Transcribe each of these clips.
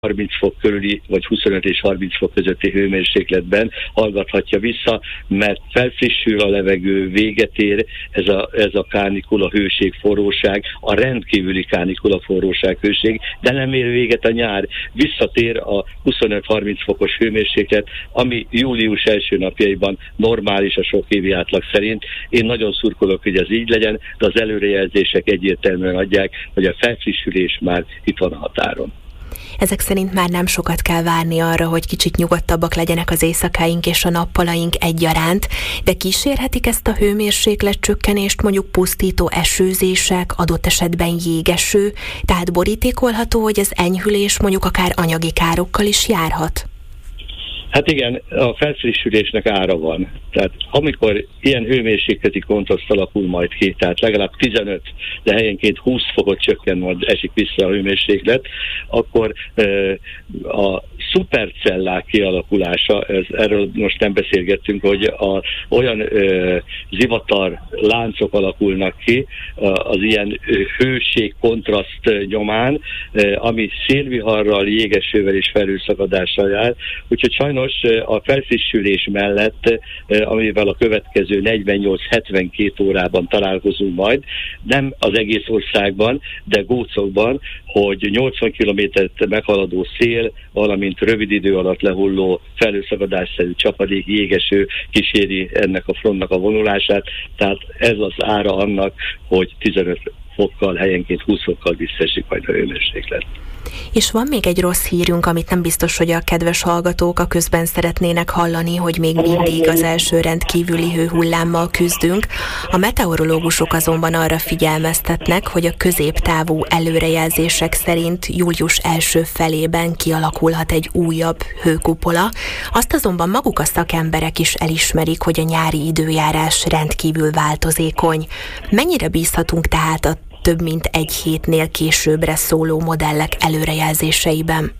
30 fok körüli, vagy 25 és 30 fok közötti hőmérsékletben hallgathatja vissza, mert felfrissül a levegő, véget ér ez a kánikula hőség, forróság, a rendkívüli kánikula forróság hőség, de nem ér véget a nyár. Visszatér a 25-30 fokos hőmérséklet, ami július első napjaiban normális a sok évi átlag szerint. Én nagyon szurkolok, hogy ez így legyen, de az előrejelzések egyértelműen adják, hogy a felfrissülés már itt van a határon. Ezek szerint már nem sokat kell várni arra, hogy kicsit nyugodtabbak legyenek az éjszakáink és a nappalaink egyaránt, de kísérhetik ezt a hőmérséklet csökkenést mondjuk pusztító esőzések, adott esetben jégeső, tehát borítékolható, hogy az enyhülés mondjuk akár anyagi károkkal is járhat? Hát igen, a felfrissülésnek ára van. Tehát amikor ilyen hőmérsékleti kontraszt alakul majd ki, tehát legalább 15, de helyenként 20 fokot csökken, majd esik vissza a hőmérséklet, akkor a szupercellák kialakulása, erről most nem beszélgettünk, hogy olyan zivatar láncok alakulnak ki az ilyen hőség kontraszt nyomán, ami szélviharral, jégesővel és felhőszakadással jár. Úgyhogy sajnos a felfrissülés mellett, amivel a következő 48-72 órában találkozunk majd, nem az egész országban, de gócokban, hogy 80 kilométert meghaladó szél, valamint rövid idő alatt lehulló felhőszakadásszerű csapadék, jégeső kíséri ennek a frontnak a vonulását, tehát ez az ára annak, hogy 15 fokkal, helyenként 20 fokkal visszaesik majd a hőmérséklet. És van még egy rossz hírünk, amit nem biztos, hogy a kedves hallgatók a közben szeretnének hallani, hogy még mindig az első rendkívüli hőhullámmal küzdünk. A meteorológusok azonban arra figyelmeztetnek, hogy a középtávú előrejelzések szerint július első felében kialakulhat egy újabb hőkupola. Azt azonban maguk a szakemberek is elismerik, hogy a nyári időjárás rendkívül változékony. Mennyire bízhatunk tehát a több mint egy hétnél későbbre szóló modellek előrejelzéseiben?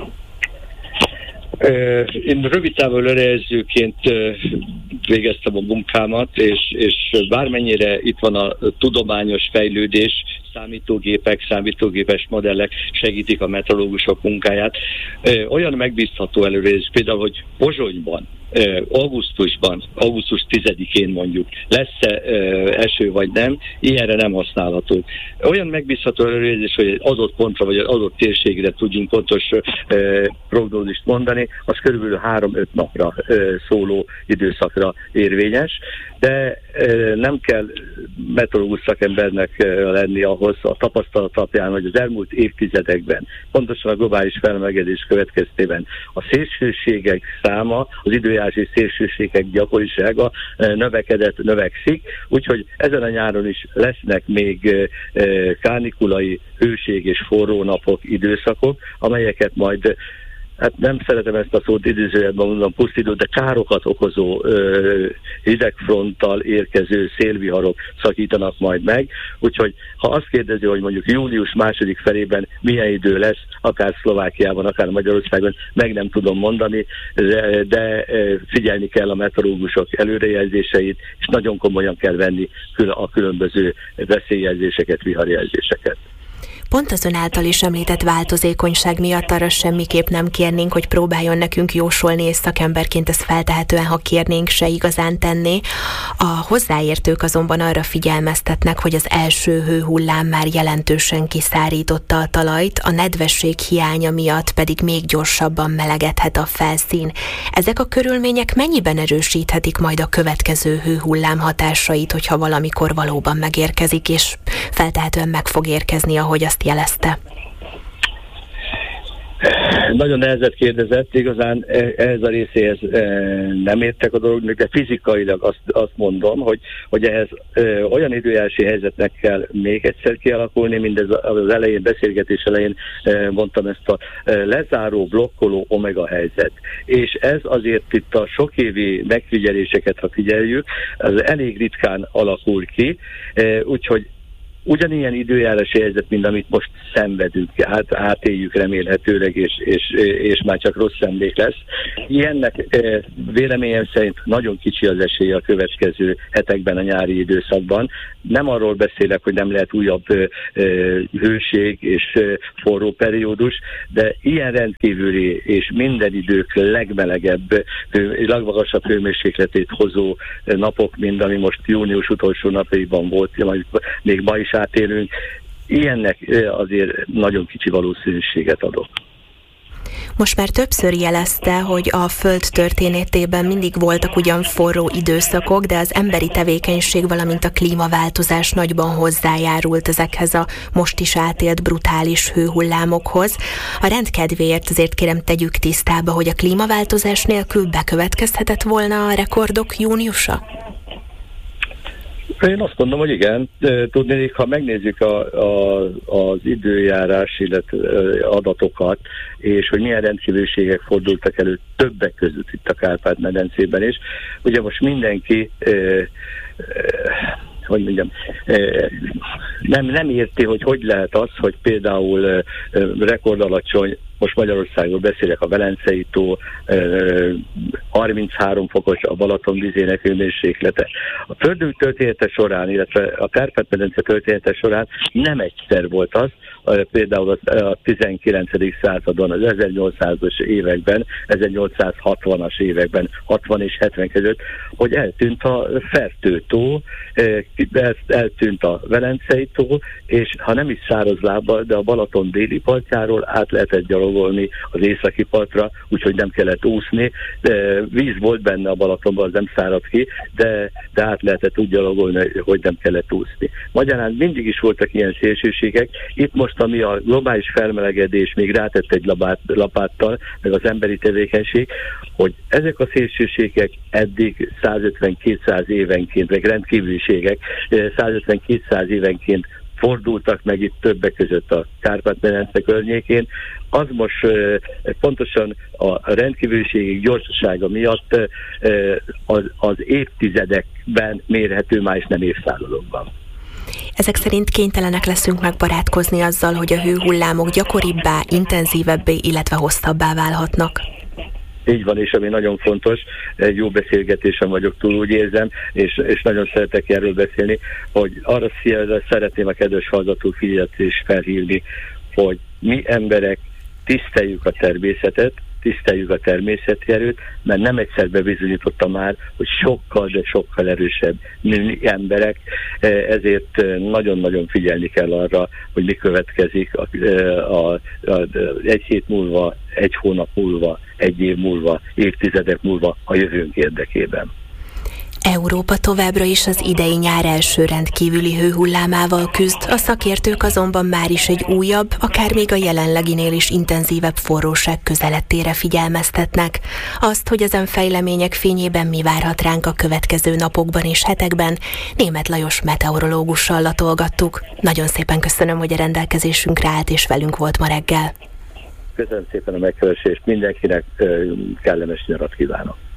Én rövid távú előrejelzőként végeztem a munkámat, és bármennyire itt van a tudományos fejlődés, számítógépes modellek segítik a meteorológusok munkáját. Olyan megbízható előrejelzés, például, hogy Pozsonyban, augusztus 10-én mondjuk lesz eső vagy nem, ilyenre nem használható. Olyan megbízható előrejelzés, hogy egy adott pontra vagy egy adott térségre tudjunk pontos prognózist mondani, az körülbelül 3-5 napra szóló időszakra érvényes, de nem kell meteorológus szakembernek lenni ahhoz a tapasztalat alapján, hogy az elmúlt évtizedekben, pontosan a globális felmelegedés következtében a szélsőségek száma, az időjárási szélsőségek gyakorisága növekszik, úgyhogy ezen a nyáron is lesznek még kánikulai, hőség és forró napok, időszakok, amelyeket majd, hát nem szeretem ezt a szót idézőjelben mondom, pusztító, de károkat okozó hidegfronttal érkező szélviharok szakítanak majd meg. Úgyhogy ha azt kérdezi, hogy mondjuk július második felében milyen idő lesz, akár Szlovákiában, akár Magyarországon, meg nem tudom mondani, de figyelni kell a meteorológusok előrejelzéseit, és nagyon komolyan kell venni a különböző veszélyjelzéseket, viharjelzéseket. Pont az ön által is említett változékonyság miatt arra semmiképp nem kérnénk, hogy próbáljon nekünk jósolni, és szakemberként ezt feltehetően, ha kérnénk, se igazán tenni. A hozzáértők azonban arra figyelmeztetnek, hogy az első hőhullám már jelentősen kiszárította a talajt, a nedvesség hiánya miatt pedig még gyorsabban melegedhet a felszín. Ezek a körülmények mennyiben erősíthetik majd a következő hőhullám hatásait, hogyha valamikor valóban megérkezik, és feltehetően meg fog érkezni, ahogy azt jelezte? Nagyon nehezet kérdezett, igazán ehhez a részéhez nem értek a dolognak, de fizikailag azt mondom, hogy ehhez olyan időjárási helyzetnek kell még egyszer kialakulni, mint az elején, beszélgetés elején mondtam, ezt a lezáró, blokkoló omega helyzet. És ez azért itt a sokévi megfigyeléseket, ha figyeljük, az elég ritkán alakul ki, úgyhogy ugyanilyen időjárási helyzet, mint amit most szenvedünk, átéljük remélhetőleg, és már csak rossz emlék lesz. Ilyennek véleményem szerint nagyon kicsi az esélye a következő hetekben, a nyári időszakban. Nem arról beszélek, hogy nem lehet újabb hőség és forró periódus, de ilyen rendkívüli és minden idők legmelegebb, legmagasabb hőmérsékletét hozó napok, mint ami most június utolsó napjaiban volt, még ma is átélünk, ilyennek azért nagyon kicsi valószínűséget adok. Most már többször jelezte, hogy a Föld történetében mindig voltak ugyan forró időszakok, de az emberi tevékenység, valamint a klímaváltozás nagyban hozzájárult ezekhez a most is átélt brutális hőhullámokhoz. A rend kedvéért azért kérem tegyük tisztába, hogy a klímaváltozás nélkül bekövetkezhetett volna a rekordok júniusa? Én azt mondom, hogy igen. Tudnék, ha megnézzük az időjárás, illetve adatokat, és hogy milyen rendkívülségek fordultak elő többek között itt a Kárpát-medencében is. Ugye most mindenki nem érti, hogy lehet az, hogy például rekordalacsony, most Magyarországról beszélek, a Velencei tó, 33 fokos a Balaton vizének hőmérséklete. A Földünk története során, illetve a Kárpát-medence története során nem egyszer volt az, például a 19. századon, az 1800-as években, 1860-as években, 60 és 70 között, hogy eltűnt a Fertő-tó, eltűnt a Velencei tó, és ha nem is száraz lábbal, de a Balaton déli partjáról át lehetett gyalogolni az északi partra, úgyhogy nem kellett úszni. De víz volt benne a Balatonban, az nem száradt ki, de át lehetett úgy gyalogolni, hogy nem kellett úszni. Magyarán mindig is voltak ilyen szélsőségek. Itt most, ami a globális felmelegedés még rátett egy lapáttal, meg az emberi tevékenység, hogy ezek a szélsőségek eddig 150-200 évenként, meg rendkívüliségek 150-200 évenként fordultak meg itt többek között a Kárpát-medence környékén. Az most pontosan a rendkívüliségek gyorsasága miatt az évtizedekben mérhető, már is nem évszázadokban. Ezek szerint kénytelenek leszünk megbarátkozni azzal, hogy a hőhullámok gyakoribbá, intenzívebbé, illetve hosszabbá válhatnak. Így van, és ami nagyon fontos, egy jó beszélgetésen vagyok túl, úgy érzem, és nagyon szeretek erről beszélni, hogy arra szeretném a kedves hallgató figyelmet is felhívni, hogy mi emberek tiszteljük a természetet, tiszteljük a természeti erőt, mert nem egyszer bebizonyította már, hogy sokkal, de sokkal erősebb emberek, ezért nagyon-nagyon figyelni kell arra, hogy mi következik egy hét múlva, egy hónap múlva, egy év múlva, évtizedek múlva a jövőnk érdekében. Európa továbbra is az idei nyár első rendkívüli hőhullámával küzd, a szakértők azonban már is egy újabb, akár még a jelenleginél is intenzívebb forróság közelettére figyelmeztetnek. Azt, hogy ezen fejlemények fényében mi várhat ránk a következő napokban és hetekben, Németh Lajos meteorológussal latolgattuk. Nagyon szépen köszönöm, hogy a rendelkezésünkre állt és velünk volt ma reggel. Köszönöm szépen a megkeresést, mindenkinek kellemes nyarat kívánok.